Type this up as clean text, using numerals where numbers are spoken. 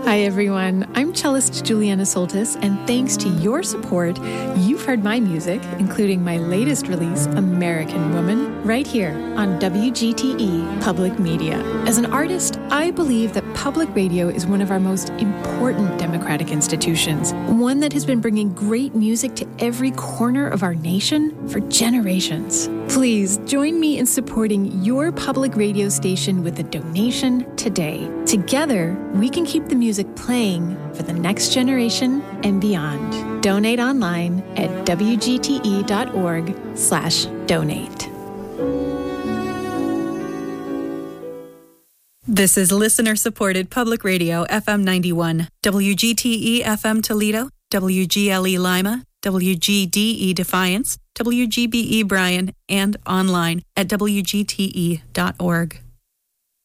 Hi, everyone. I'm cellist Juliana Soltis, and thanks to your support, you've heard my music, including my latest release, American Woman, right here on WGTE Public Media. As an artist, I believe that public radio is one of our most important democratic institutions, one that has been bringing great music to every corner of our nation for generations. Please join me in supporting your public radio station with a donation today. Together, we can keep the music playing for the next generation and beyond. Donate online at wgte.org/donate. This is listener-supported public radio, FM 91, WGTE FM Toledo, WGLE Lima, WGDE Defiance, WGBE Bryan, and online at wgte.org.